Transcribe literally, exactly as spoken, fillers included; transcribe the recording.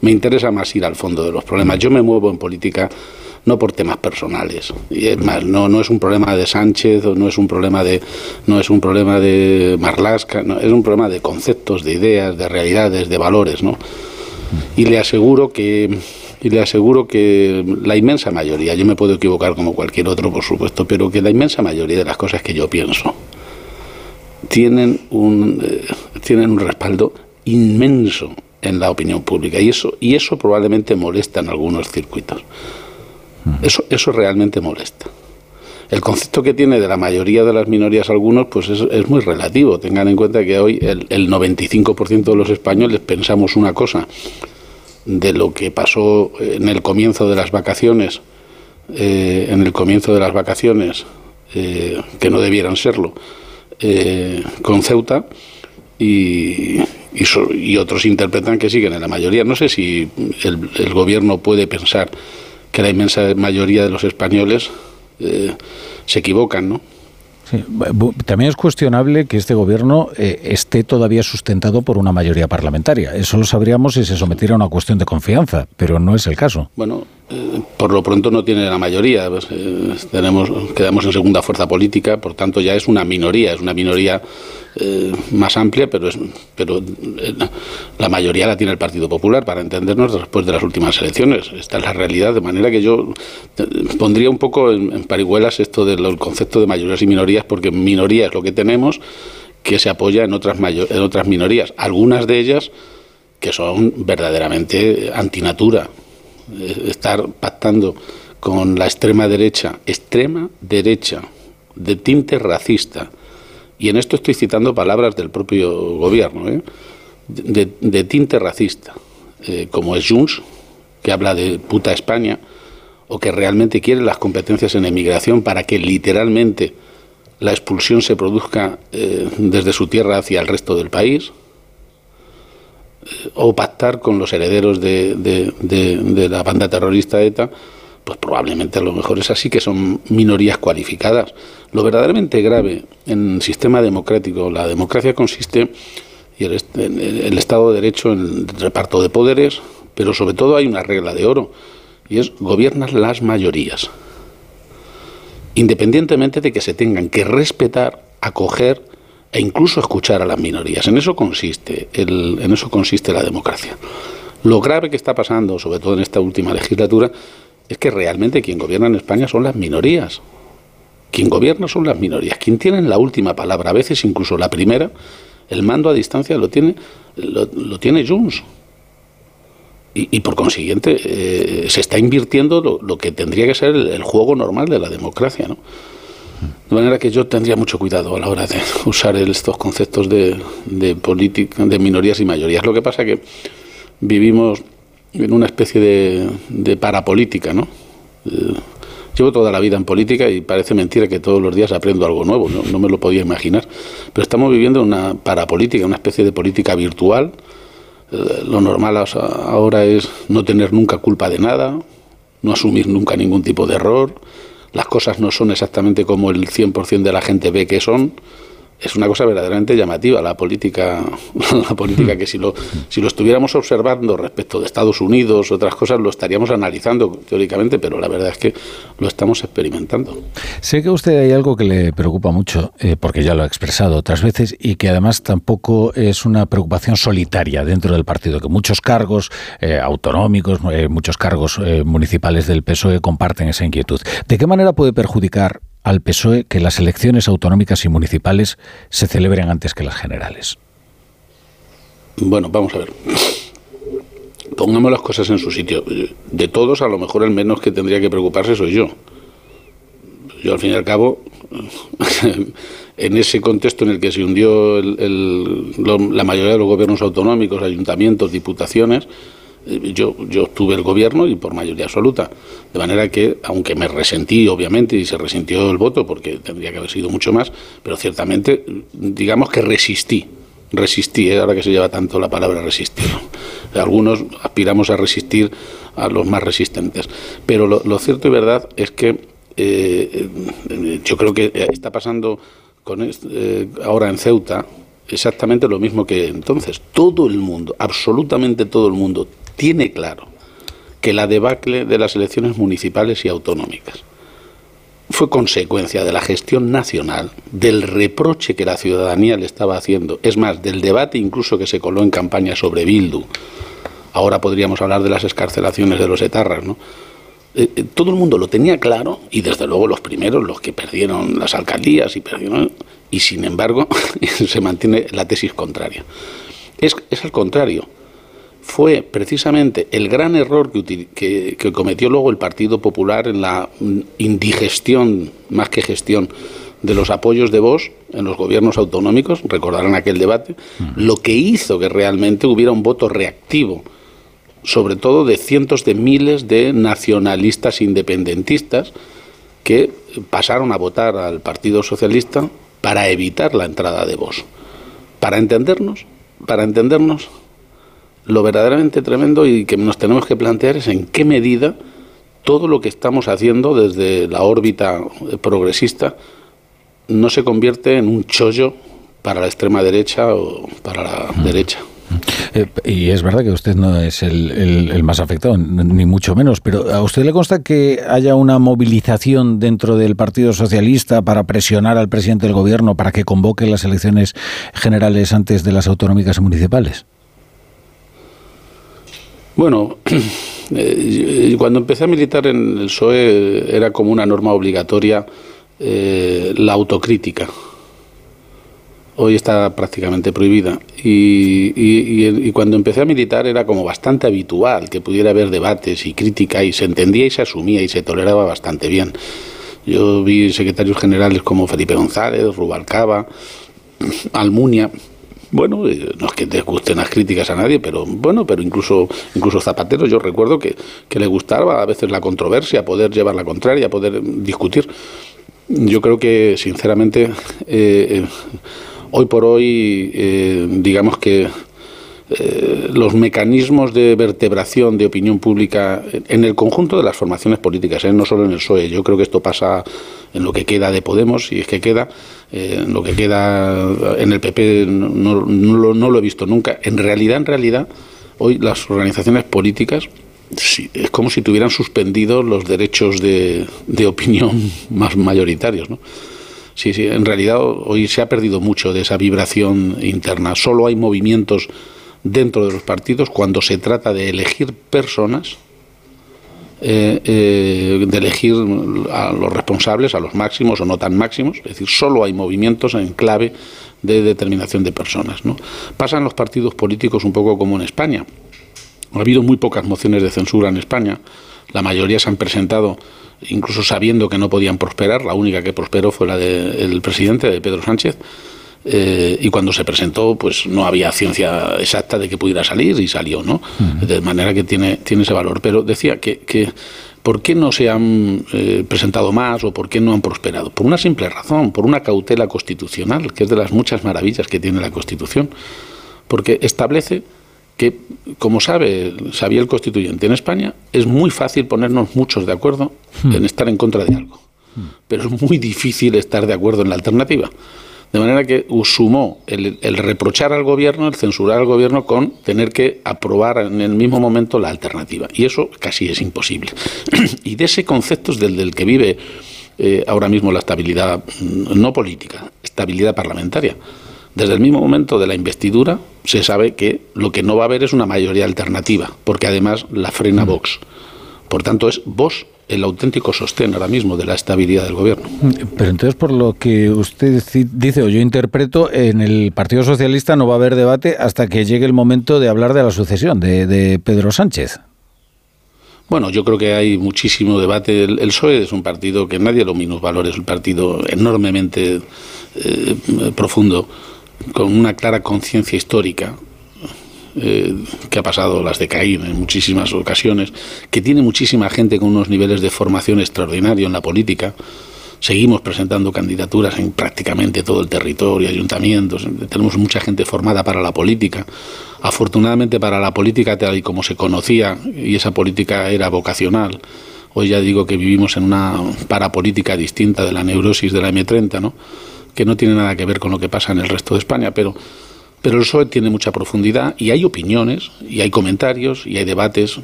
Me interesa más ir al fondo de los problemas. Yo me muevo en política no por temas personales. Y es más, no, no es un problema de Sánchez, o no es un problema de, no es un problema de Marlaska, no, es un problema de conceptos, de ideas, de realidades, de valores, ¿no? Y le aseguro que, y le aseguro que la inmensa mayoría, yo me puedo equivocar como cualquier otro, por supuesto, pero que la inmensa mayoría de las cosas que yo pienso tienen un, eh, tienen un respaldo inmenso en la opinión pública, y eso, y eso probablemente molesta en algunos circuitos. Eso, eso realmente molesta. El concepto que tiene de la mayoría de las minorías algunos, pues es, es muy relativo. Tengan en cuenta que hoy el, el noventa y cinco por ciento de los españoles pensamos una cosa de lo que pasó en el comienzo de las vacaciones, eh, en el comienzo de las vacaciones, eh, que no debieran serlo, eh, con Ceuta, y, y, so, y otros interpretan que siguen en la mayoría. No sé si el, el gobierno puede pensar que la inmensa mayoría de los españoles eh, se equivocan, ¿no? Sí. También es cuestionable que este gobierno eh, esté todavía sustentado por una mayoría parlamentaria. Eso lo sabríamos si se sometiera a una cuestión de confianza, pero no es el caso. Bueno, eh, por lo pronto no tiene la mayoría. Pues, eh, tenemos, quedamos en segunda fuerza política, por tanto ya es una minoría, es una minoría eh, más amplia, pero es, pero eh, la mayoría la tiene el Partido Popular, para entendernos, después de las últimas elecciones. Esta es la realidad, de manera que yo eh, pondría un poco en, en parihuelas esto del concepto de mayorías y minorías, porque minoría es lo que tenemos, que se apoya en otras mayor, en otras minorías, algunas de ellas que son verdaderamente antinatura. Estar pactando con la extrema derecha, extrema derecha, de tinte racista, y en esto estoy citando palabras del propio gobierno, ¿eh? de, de tinte racista, eh, como es Junts, que habla de puta España, o que realmente quiere las competencias en emigración para que literalmente la expulsión se produzca eh, desde su tierra hacia el resto del país, o pactar con los herederos de, de, de, de la banda terrorista ETA, pues probablemente a lo mejor es así, que son minorías cualificadas. Lo verdaderamente grave en el sistema democrático, la democracia consiste, y el, el, el Estado de Derecho, en el reparto de poderes, pero sobre todo hay una regla de oro, y es gobiernan las mayorías, independientemente de que se tengan que respetar, acoger e incluso escuchar a las minorías. En eso consiste el, en eso consiste la democracia. Lo grave que está pasando, sobre todo en esta última legislatura, es que realmente quien gobierna en España son las minorías. Quien gobierna son las minorías. Quien tiene la última palabra, a veces incluso la primera, el mando a distancia lo tiene, lo, lo tiene Junts. Y, y por consiguiente eh, se está invirtiendo lo, lo que tendría que ser el, el juego normal de la democracia, ¿no? De manera que yo tendría mucho cuidado a la hora de usar el, estos conceptos de, de política, de minorías y mayorías. Lo que pasa es que vivimos en una especie de, de parapolítica, ¿no? Eh, llevo toda la vida en política y parece mentira que todos los días aprendo algo nuevo, ¿no? No me lo podía imaginar. Pero estamos viviendo una parapolítica, una especie de política virtual. Eh, lo normal ahora es no tener nunca culpa de nada, no asumir nunca ningún tipo de error. Las cosas no son exactamente como el cien por ciento de la gente ve que son. Es una cosa verdaderamente llamativa la política, la política que si lo, si lo estuviéramos observando respecto de Estados Unidos, otras cosas, lo estaríamos analizando teóricamente, pero la verdad es que lo estamos experimentando. Sé que a usted hay algo que le preocupa mucho, eh, porque ya lo ha expresado otras veces, y que además tampoco es una preocupación solitaria dentro del partido, que muchos cargos eh, autonómicos, eh, muchos cargos eh, municipales del P S O E comparten esa inquietud. ¿De qué manera puede perjudicar al P S O E que las elecciones autonómicas y municipales se celebren antes que las generales? Bueno, vamos a ver. Pongamos las cosas en su sitio. De todos, a lo mejor el menos que tendría que preocuparse soy yo. Yo, al fin y al cabo, en ese contexto en el que se hundió el, el, lo, la mayoría de los gobiernos autonómicos, ayuntamientos, diputaciones, Yo, yo obtuve el gobierno y por mayoría absoluta, de manera que, aunque me resentí obviamente y se resintió el voto porque tendría que haber sido mucho más, pero ciertamente digamos que resistí, resistí, ¿eh? Ahora que se lleva tanto la palabra resistir, ¿no? Algunos aspiramos a resistir a los más resistentes, pero lo, lo cierto y verdad es que eh, yo creo que está pasando con eh, ahora en Ceuta, exactamente lo mismo que entonces. Todo el mundo, absolutamente todo el mundo, tiene claro que la debacle de las elecciones municipales y autonómicas fue consecuencia de la gestión nacional, del reproche que la ciudadanía le estaba haciendo, es más, del debate incluso que se coló en campaña sobre Bildu. Ahora podríamos hablar de las excarcelaciones de los etarras, ¿no? Eh, eh, todo el mundo lo tenía claro, y desde luego los primeros, los que perdieron las alcaldías y perdieron, y sin embargo se mantiene la tesis contraria. Es, es al contrario. Fue precisamente el gran error que, que, que cometió luego el Partido Popular en la indigestión, más que gestión, de los apoyos de Vox en los gobiernos autonómicos, recordarán aquel debate, lo que hizo que realmente hubiera un voto reactivo, sobre todo de cientos de miles de nacionalistas independentistas que pasaron a votar al Partido Socialista para evitar la entrada de Vox. Para entendernos, para entendernos, lo verdaderamente tremendo y que nos tenemos que plantear es en qué medida todo lo que estamos haciendo desde la órbita progresista no se convierte en un chollo para la extrema derecha o para la mm. derecha. Eh, y es verdad que usted no es el, el, el más afectado, ni mucho menos, pero ¿a usted le consta que haya una movilización dentro del Partido Socialista para presionar al presidente del gobierno para que convoque las elecciones generales antes de las autonómicas y municipales? Bueno, eh, cuando empecé a militar en el P S O E era como una norma obligatoria eh, la autocrítica. Hoy está prácticamente prohibida. Y, y, y cuando empecé a militar era como bastante habitual que pudiera haber debates y crítica, y se entendía y se asumía y se toleraba bastante bien. Yo vi secretarios generales como Felipe González, Rubalcaba, Almunia. Bueno, no es que te gusten las críticas a nadie, pero bueno, pero incluso incluso Zapatero, yo recuerdo que, que le gustaba a veces la controversia, poder llevar la contraria, poder discutir. Yo creo que, sinceramente, eh, hoy por hoy, eh, digamos que eh, los mecanismos de vertebración de opinión pública en el conjunto de las formaciones políticas, eh, no solo en el P S O E, yo creo que esto pasa en lo que queda de Podemos, si es que queda, eh, en lo que queda en el P P no, no, no, lo, no lo he visto nunca. En realidad, en realidad, hoy las organizaciones políticas sí, es como si tuvieran suspendidos los derechos de, de opinión más mayoritarios, ¿no? Sí, sí, en realidad hoy se ha perdido mucho de esa vibración interna. Solo hay movimientos dentro de los partidos cuando se trata de elegir personas, eh, eh, de elegir a los responsables, a los máximos o no tan máximos. Es decir, solo hay movimientos en clave de determinación de personas, ¿no? Pasan los partidos políticos un poco como en España. Ha habido muy pocas mociones de censura en España. La mayoría se han presentado incluso sabiendo que no podían prosperar. La única que prosperó fue la del presidente, de Pedro Sánchez. Eh, y cuando se presentó, pues no había ciencia exacta de que pudiera salir, y salió, ¿no? Uh-huh. De manera que tiene, tiene ese valor. Pero decía que, que ¿por qué no se han eh, presentado más o por qué no han prosperado? Por una simple razón, por una cautela constitucional, que es de las muchas maravillas que tiene la Constitución. Porque establece que, como sabe, sabía el constituyente, en España es muy fácil ponernos muchos de acuerdo uh-huh. en estar en contra de algo. Uh-huh. Pero es muy difícil estar de acuerdo en la alternativa. De manera que sumó el, el reprochar al gobierno, el censurar al gobierno, con tener que aprobar en el mismo momento la alternativa. Y eso casi es imposible. Y de ese concepto es del, del que vive eh, ahora mismo la estabilidad, no política, estabilidad parlamentaria. Desde el mismo momento de la investidura se sabe que lo que no va a haber es una mayoría alternativa, porque además la frena Vox. Por tanto, es Vox el auténtico sostén ahora mismo de la estabilidad del gobierno. Pero entonces, por lo que usted dice, o yo interpreto, en el Partido Socialista no va a haber debate hasta que llegue el momento de hablar de la sucesión de, de Pedro Sánchez. Bueno, yo creo que hay muchísimo debate. El, el P S O E es un partido que nadie lo minusvalora, es un partido enormemente eh, profundo, con una clara conciencia histórica, Eh, que ha pasado las de Caín en muchísimas ocasiones, que tiene muchísima gente con unos niveles de formación extraordinario en la política. Seguimos presentando candidaturas en prácticamente todo el territorio, ayuntamientos, tenemos mucha gente formada para la política. Afortunadamente para la política tal y como se conocía, y esa política era vocacional. Hoy ya digo que vivimos en una parapolítica distinta de la neurosis de la eme treinta, ¿no? que no tiene nada que ver con lo que pasa en el resto de España, pero, pero el P S O E tiene mucha profundidad y hay opiniones, y hay comentarios, y hay debates